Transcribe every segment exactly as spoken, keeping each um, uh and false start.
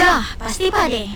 Ya, pasti Pak De.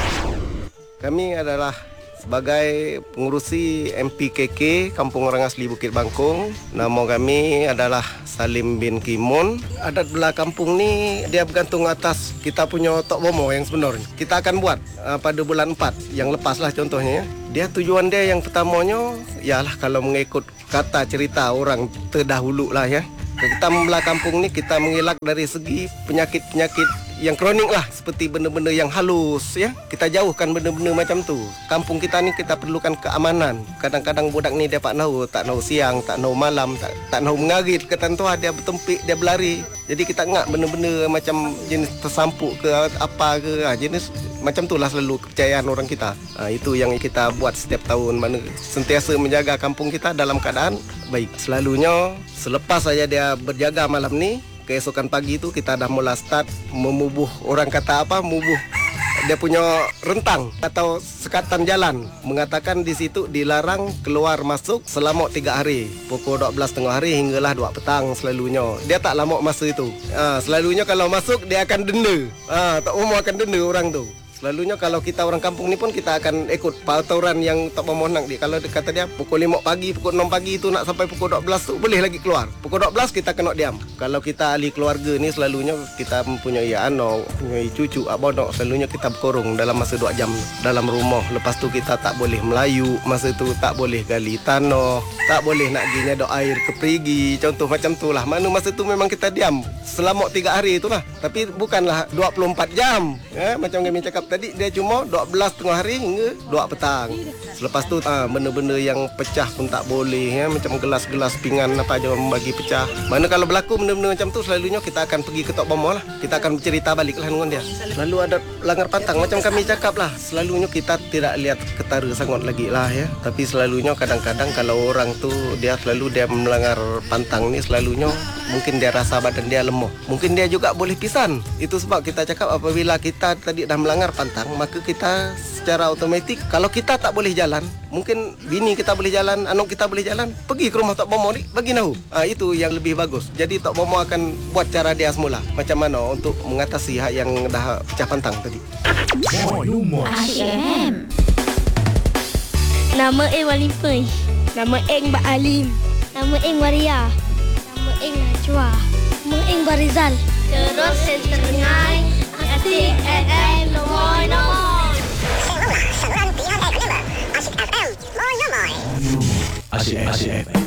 Kami adalah sebagai pengurusi M P K K Kampung Orang Asli Bukit Bangkong. Nama kami adalah Salim bin Kimun. Adat belah kampung ni dia bergantung atas kita punya Tok Bomo yang sebenarnya. Kita akan buat uh, pada bulan empat yang lepas lah contohnya. Dia tujuan dia yang pertamanya ialah kalau mengikut kata cerita orang terdahulu lah ya. Kita membelah kampung ni kita mengelak dari segi penyakit-penyakit yang kronik lah, seperti benda-benda yang halus ya. Kita jauhkan benda-benda macam tu. Kampung kita ni kita perlukan keamanan. Kadang-kadang budak ni dia tak tahu, tak tahu siang, tak tahu malam, tak tak tahu mengarit ke tantua, dia bertempik, dia berlari. Jadi kita ngak benda-benda macam jenis tersampuk ke apa ke, ha, jenis macam tu lah selalu kepercayaan orang kita. Ha, itu yang kita buat setiap tahun, mana sentiasa menjaga kampung kita dalam keadaan baik. Selalunya selepas saja dia berjaga malam ni, keesokan pagi tu kita dah mula start memubuh, orang kata apa, mubuh dia punya rentang atau sekatan jalan. Mengatakan di situ dilarang keluar masuk selama tiga hari. Pukul dua belas tengah hari hinggalah dua petang selalunya. Dia tak lama masa itu. Ha, selalunya kalau masuk dia akan denda. Ha, tak umum akan denda orang tu. Selalunya kalau kita orang kampung ni pun kita akan ikut peraturan yang tak memonang dia. Kalau dia kata dia pukul lima pagi, pukul enam pagi tu nak sampai pukul dua belas tu boleh lagi keluar. Pukul dua belas kita kena diam. Kalau kita ahli keluarga ni selalunya kita mempunyai anak, mempunyai cucu, abang, selalunya kita berkurung dalam masa dua jam dalam rumah. Lepas tu kita tak boleh melayu, masa tu tak boleh gali tanah, tak boleh nak pergi nyedok air ke perigi. Contoh macam tu lah. Mana masa tu memang kita diam selama tiga hari tu lah. Tapi bukanlah dua puluh empat jam. Ya, macam kami cakap tadi, dia cuma dua belas tengah hari hingga dua petang. Selepas tu ah, benda-benda yang pecah pun tak boleh ya, macam gelas-gelas pinggan apa aja membagi pecah. Mana kalau berlaku benda-benda macam tu, selalunya kita akan pergi ke Tok Bomo lah. Kita akan bercerita balik lah dengan dia. Lalu ada langgar pantang macam kami cakap lah. Selalunya kita tidak lihat ketara sangat lagi lah ya. Tapi selalunya kadang-kadang kalau orang tu dia selalu dia melanggar pantang ni, selalunya mungkin dia rasa badan dia lemah. Mungkin dia juga boleh pisan. Itu sebab kita cakap apabila kita tadi dah melanggar pantang, maka kita secara automatik kalau kita tak boleh jalan, mungkin bini kita boleh jalan, anak kita boleh jalan, pergi ke rumah Tok Bomo ni bagi tahu. Ha, itu yang lebih bagus. Jadi Tok Bomo akan buat cara dia semula macam mana untuk mengatasi hak yang dah pecah pantang tadi. Asyik F M. Nama Eng Walimpai. Nama Eng Mbak Alim. Nama Eng Waria. Nama Eng Najwa. Nama Eng Barizal. Terus senterengai Asyik F M Nomor-Nomor. Asyik F M. Asyik F M.